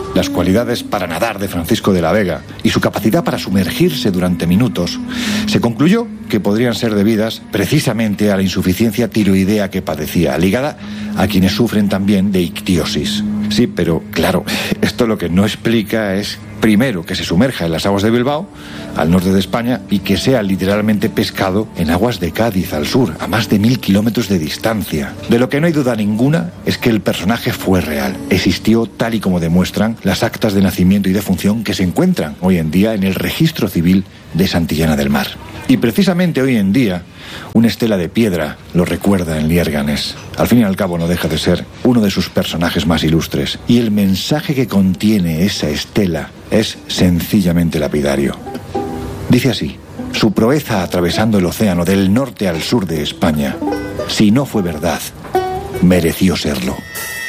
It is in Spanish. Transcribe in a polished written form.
las cualidades para nadar de Francisco de la Vega y su capacidad para sumergirse durante minutos, se concluyó que podrían ser debidas precisamente a la insuficiencia tiroidea que padecía, ligada a quienes sufren también de ictiosis. Sí, pero claro, esto lo que no explica es, primero, que se sumerja en las aguas de Bilbao, al norte de España, y que sea literalmente pescado en aguas de Cádiz, al sur, a más de 1000 kilómetros de distancia. De lo que no hay duda ninguna es que el personaje fue real, existió tal y como demuestran las actas de nacimiento y defunción que se encuentran hoy en día en el registro civil de Santillana del Mar. Y precisamente hoy en día, una estela de piedra lo recuerda en Liérganes. Al fin y al cabo no deja de ser uno de sus personajes más ilustres. Y el mensaje que contiene esa estela es sencillamente lapidario. Dice así: su proeza atravesando el océano del norte al sur de España, si no fue verdad, mereció serlo.